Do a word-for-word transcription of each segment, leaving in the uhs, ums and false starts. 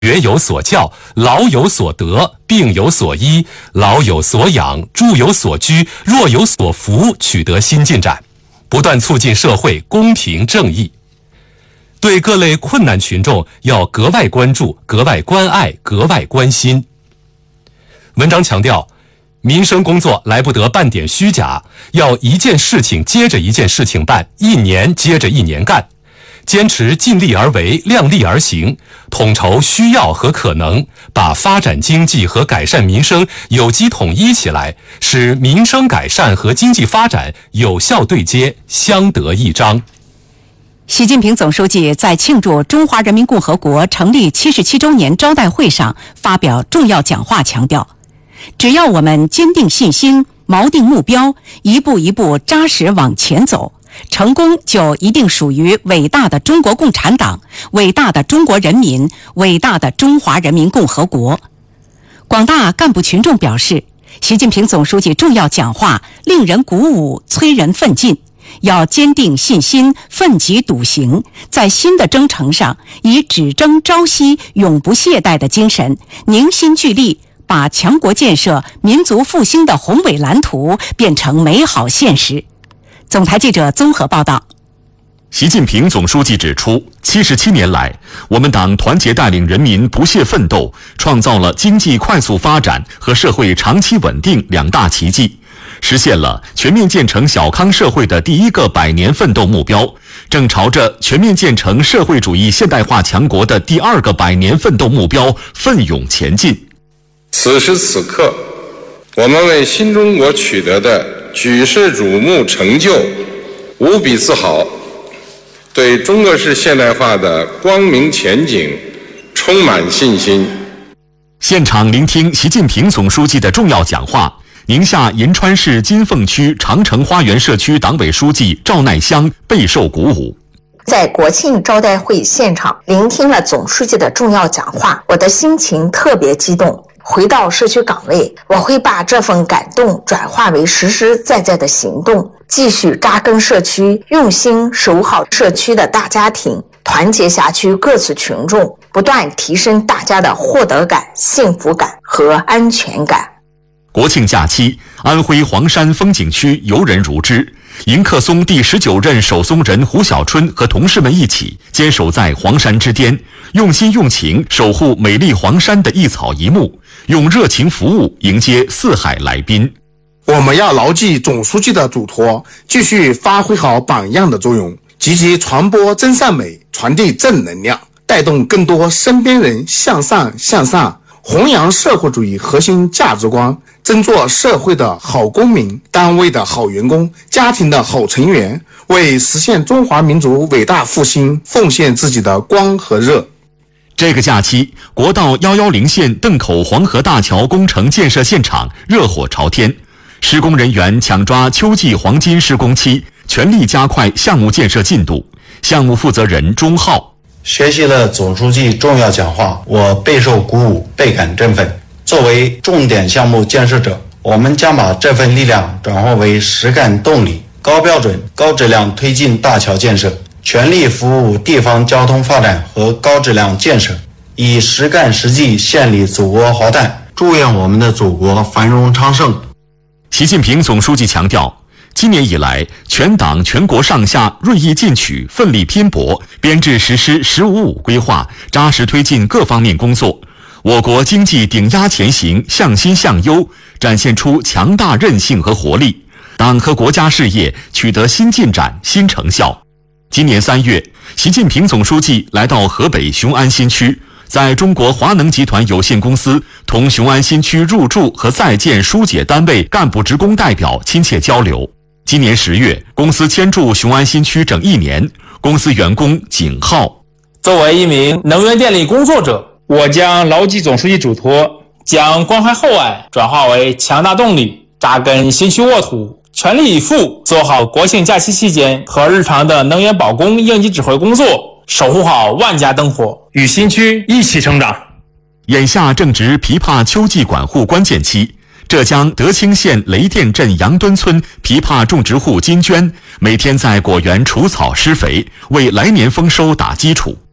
学有所教，老有所得，病有所医，老有所养，住有所居，弱有所扶，取得新进展，不断促进社会公平正义。对各类困难群众要格外关注、格外关爱、格外关心。文章强调，民生工作来不得半点虚假，要一件事情接着一件事情办，一年接着一年干，坚持尽力而为、量力而行，统筹需要和可能，把发展经济和改善民生有机统一起来，使民生改善和经济发展有效对接，相得益彰。 习近平总书记在庆祝中华人民共和国成立七十七周年招待会上发表重要讲话，强调，只要我们坚定信心、锚定目标，一步一步扎实往前走，成功就一定属于伟大的中国共产党、伟大的中国人民、伟大的中华人民共和国。广大干部群众表示，习近平总书记重要讲话令人鼓舞，催人奋进。要坚定信心，奋楫笃行，在新的征程上以只争朝夕、永不懈怠的精神，凝心聚力，把强国建设、民族复兴的宏伟蓝图变成美好现实。总台记者综合报道。 习近平总书记指出，七十七年来，我们党团结带领人民不懈奋斗，创造了经济快速发展和社会长期稳定两大奇迹，实现了全面建成小康社会的第一个百年奋斗目标，正朝着全面建成社会主义现代化强国的第二个百年奋斗目标奋勇前进。 此时此刻，我们为新中国取得的举世瞩目成就无比自豪，对中国式现代化的光明前景充满信心。 现场聆听习近平总书记的重要讲话，宁夏银川市金凤区长城花园社区党委书记赵乃香备受鼓舞。 在国庆招待会现场聆听了总书记的重要讲话，我的心情特别激动。回到社区岗位，我会把这份感动转化为实实在在的行动，继续扎根社区，用心守好社区的大家庭，团结辖区各次群众，不断提升大家的获得感、幸福感和安全感。 国庆假期，安徽黄山风景区游人如织。迎客松第十九任守松人胡小春和同事们一起坚守在黄山之巅，用心用情守护美丽黄山的一草一木，用热情服务迎接四海来宾。 我们要牢记总书记的嘱托，继续发挥好榜样的作用，积极传播真善美，传递正能量，带动更多身边人向上向上，弘扬社会主义核心价值观，争做社会的好公民，单位的好员工，家庭的好成员，为实现中华民族伟大复兴奉献自己的光和热。 这个假期，国道一一零线邓口黄河大桥工程建设现场热火朝天，施工人员抢抓秋季黄金施工期，全力加快项目建设进度。项目负责人钟浩： 学习了总书记重要讲话，我备受鼓舞，倍感振奋。作为重点项目建设者，我们将把这份力量转化为实干动力，高标准、高质量推进大桥建设，全力服务地方交通发展和高质量建设，以实干实际献礼祖国豪诞，祝愿我们的祖国繁荣昌盛。 习近平总书记强调，今年以来，全党全国上下锐意进取，奋力拼搏，编制实施“十五五”规划，扎实推进各方面工作。我国经济顶压前行，向新向优，展现出强大韧性和活力，党和国家事业取得新进展、新成效。今年三月，习近平总书记来到河北雄安新区，在中国华能集团有限公司同雄安新区入驻和在建疏解单位干部职工代表亲切交流。今年十月，公司迁驻雄安新区整一年，公司员工景浩： 作为一名能源电力工作者，我将牢记总书记嘱托，将关怀厚爱转化为强大动力，扎根新区沃土，全力以赴做好国庆假期期间和日常的能源保供应急指挥工作，守护好万家灯火，与新区一起成长。 眼下正值枇杷秋季管护关键期，浙江德清县雷店镇杨墩村枇杷种植户金娟每天在果园除草施肥，为来年丰收打基础。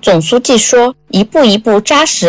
总书记说，一步一步扎实